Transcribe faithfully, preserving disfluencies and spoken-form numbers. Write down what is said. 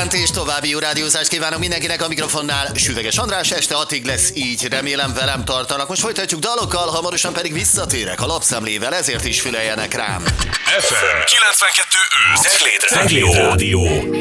délutánt és további jó rádiózást kívánok mindenkinek, a mikrofonnál Süveges András. Este hatig lesz így, remélem velem tartanak. Most folytatjuk dalokkal, hamarosan pedig visszatérek a lapszemlével, ezért is füleljenek rám. ef em kilencvenkettő öt Cegléd Rádió.